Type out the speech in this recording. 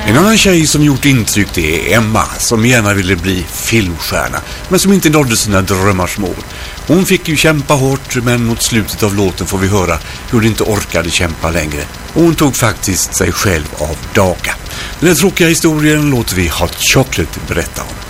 En annan tjej som gjort intryck, det är Emma, som gärna ville bli filmstjärna men som inte nådde sina drömmars mål. Hon fick ju kämpa hårt, men mot slutet av låten får vi höra hur hon inte orkade kämpa längre. Och hon tog faktiskt sig själv av daga. Den här tråkiga historien låter vi Hot Chocolate berätta om.